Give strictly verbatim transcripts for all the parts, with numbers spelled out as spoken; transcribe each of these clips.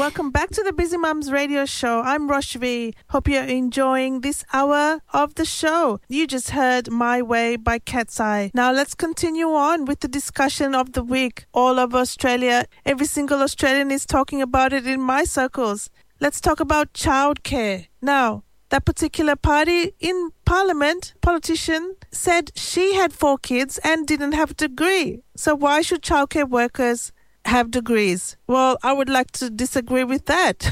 welcome back to the Busy Mums Radio Show. I'm Roshvi. Hope you're enjoying this hour of the show. You just heard My Way by Cat's Eye. Now let's continue on with the discussion of the week. All over Australia, every single Australian is talking about it in my circles. Let's talk about childcare. Now, that particular party in Parliament, politician, said she had four kids and didn't have a degree. So why should childcare workers have degrees? Well, I would like to disagree with that.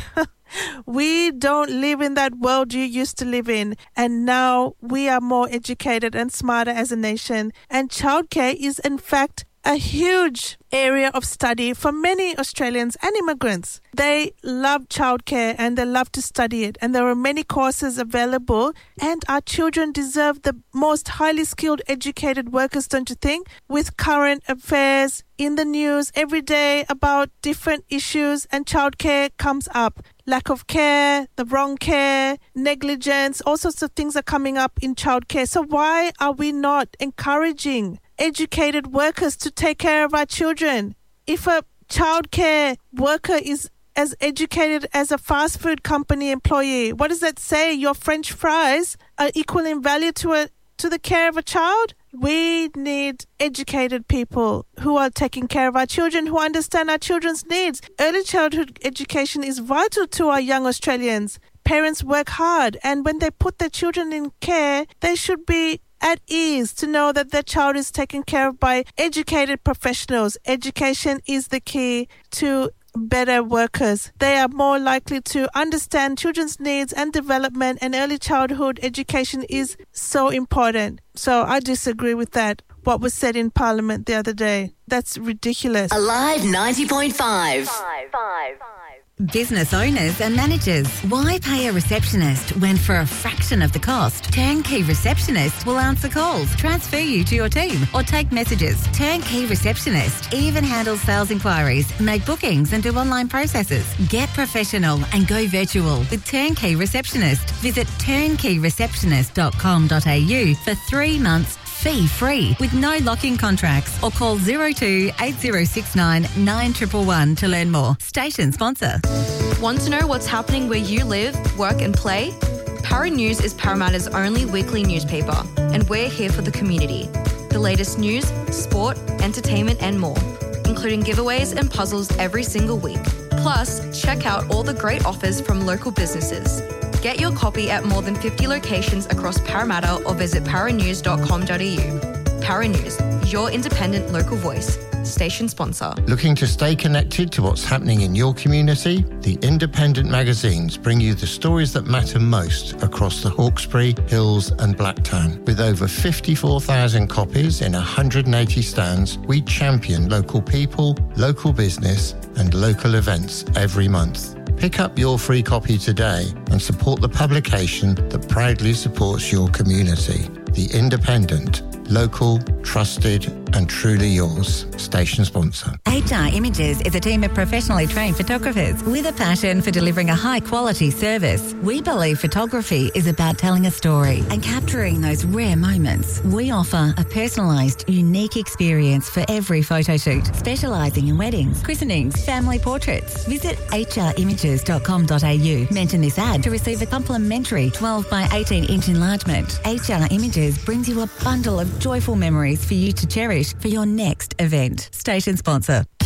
We don't live in that world you used to live in, and now we are more educated and smarter as a nation, and childcare is in fact a huge area of study for many Australians and immigrants. They love childcare and they love to study it, and there are many courses available, and our children deserve the most highly skilled educated workers, don't you think? With current affairs in the news every day about different issues, and childcare comes up. Lack of care, the wrong care, negligence, all sorts of things are coming up in childcare. So why are we not encouraging educated workers to take care of our children? If a childcare worker is as educated as a fast food company employee, what does that say? Your French fries are equal in value to a to the care of a child? We need educated people who are taking care of our children, who understand our children's needs. Early childhood education is vital to our young Australians. Parents work hard, and when they put their children in care, they should be at ease to know that their child is taken care of by educated professionals. Education is the key to better workers. They are more likely to understand children's needs and development, and early childhood education is so important. So I disagree with that, what was said in Parliament the other day. That's ridiculous. Alive ninety point five. Five, five, five. Business owners and managers, why pay a receptionist when for a fraction of the cost, Turnkey Receptionist will answer calls, transfer you to your team or take messages. Turnkey Receptionist even handles sales inquiries, make bookings and do online processes. Get professional and go virtual with Turnkey Receptionist. Visit turnkey receptionist dot com dot a u for three months fee-free with no lock-in contracts, or call zero two eight zero six nine nine one one one to learn more. Station sponsor. Want to know what's happening where you live, work and play? Para News is Parramatta's only weekly newspaper, and we're here for the community. The latest news, sport, entertainment and more, including giveaways and puzzles every single week. Plus, check out all the great offers from local businesses. Get your copy at more than fifty locations across Parramatta or visit para news dot com dot a u. Para News, your independent local voice. Station sponsor. Looking to stay connected to what's happening in your community? The independent magazines bring you the stories that matter most across the Hawkesbury, Hills and Blacktown. With over fifty-four thousand copies in one hundred eighty stands, we champion local people, local business and local events every month. Pick up your free copy today and support the publication that proudly supports your community. The Independent, local, trusted and truly yours. Station sponsor. H R Images is a team of professionally trained photographers with a passion for delivering a high-quality service. We believe photography is about telling a story and capturing those rare moments. We offer a personalised, unique experience for every photo shoot, specialising in weddings, christenings, family portraits. Visit h r images dot com dot a u. Mention this ad to receive a complimentary twelve by eighteen inch enlargement. H R Images brings you a bundle of joyful memories for you to cherish for your next event. Station sponsor.